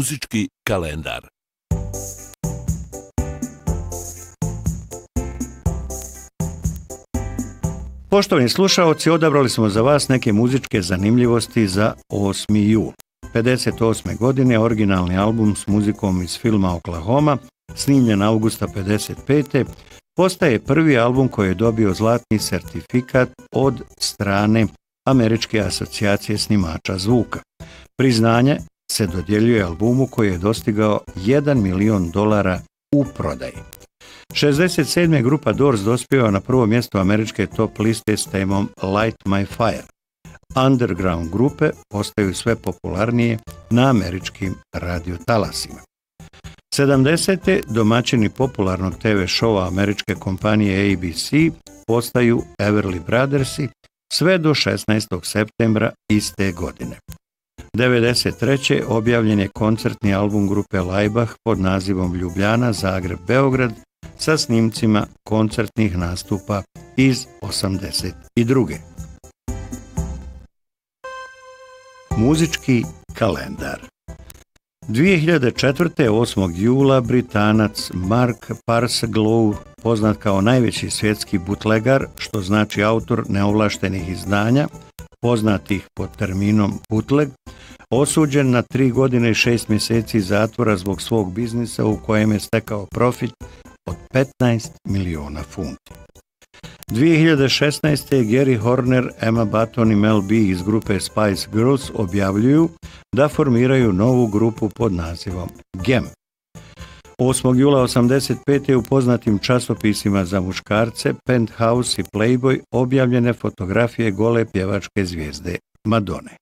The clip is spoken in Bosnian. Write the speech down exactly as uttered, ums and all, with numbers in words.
Muzički kalendar. Poštovani slušaoci, odabrali smo za vas neke muzičke zanimljivosti za osmi jul. pedeset osme. godine originalni album s muzikom iz filma Oklahoma, snimljen avgusta pedeset pete. postaje prvi album koji je dobio zlatni sertifikat od strane Američke asocijacije snimača zvuka. Priznanje se dodjeljuje albumu koji je dostigao jedan milion dolara u prodaji. šezdeset sedme. grupa Doors dospjeva na prvo mjesto američke top liste s temom Light My Fire. Underground grupe postaju sve popularnije na američkim radiotalasima. sedamdesete. domaćini popularnog te ve šova američke kompanije A B C postaju Everly Brothersi sve do šesnaestog septembra iste godine. devedeset treće. objavljen je koncertni album grupe Laibach pod nazivom Ljubljana, Zagreb, Beograd sa snimcima koncertnih nastupa iz osamdeset druge. Muzički kalendar. dvije hiljade četvrte. osmog jula Britanac Mark Parseglow, poznat kao najveći svjetski butlegar, što znači autor neovlaštenih izdanja, poznatih pod terminom bootleg, osuđen na tri godine i šest mjeseci zatvora zbog svog biznisa u kojem je stekao profit od petnaest miliona funti. dvije hiljade šesnaeste. Gary Horner, Emma Button i Mel B iz grupe Spice Girls objavljuju da formiraju novu grupu pod nazivom Gem. osmog jula osamdeset pete. u poznatim časopisima za muškarce Penthouse i Playboy objavljene fotografije gole pjevačke zvijezde Madone.